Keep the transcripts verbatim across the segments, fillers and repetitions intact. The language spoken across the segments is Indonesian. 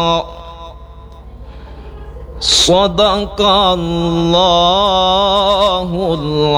Sadaqallahul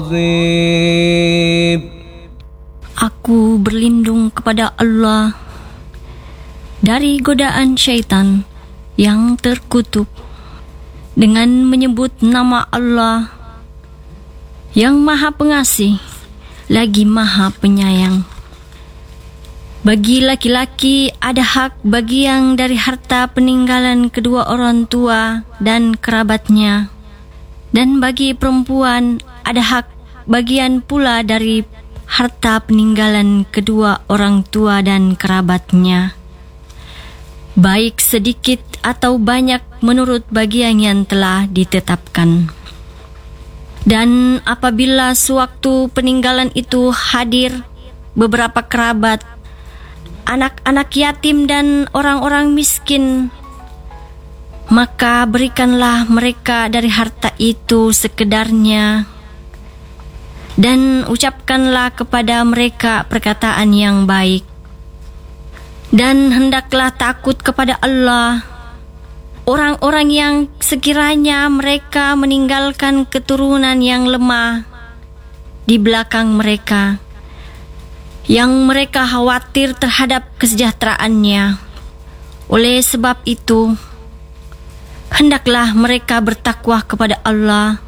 azim. Aku berlindung kepada Allah dari godaan syaitan yang terkutuk dengan menyebut nama Allah yang Maha Pengasih lagi Maha Penyayang. Bagi laki-laki ada hak bagian dari harta peninggalan kedua orang tua dan kerabatnya, dan bagi perempuan ada hak bagian pula dari harta peninggalan kedua orang tua dan kerabatnya, baik sedikit atau banyak menurut bagian yang telah ditetapkan. Dan apabila sewaktu peninggalan itu hadir beberapa kerabat, anak-anak yatim dan orang-orang miskin, maka berikanlah mereka dari harta itu sekedarnya, dan ucapkanlah kepada mereka perkataan yang baik. Dan hendaklah takut kepada Allah orang-orang yang sekiranya mereka meninggalkan keturunan yang lemah di belakang mereka, yang mereka khawatir terhadap kesejahteraannya. Oleh sebab itu, hendaklah mereka bertakwa kepada Allah,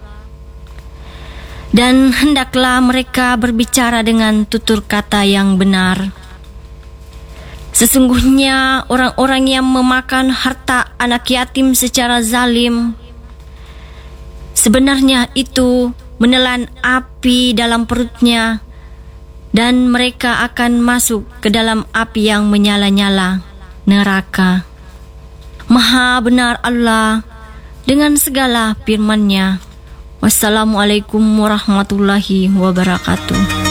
dan hendaklah mereka berbicara dengan tutur kata yang benar. Sesungguhnya orang-orang yang memakan harta anak yatim secara zalim, sebenarnya itu menelan api dalam perutnya, dan mereka akan masuk ke dalam api yang menyala-nyala, neraka. Maha benar Allah dengan segala firman-Nya. Wassalamualaikum warahmatullahi wabarakatuh.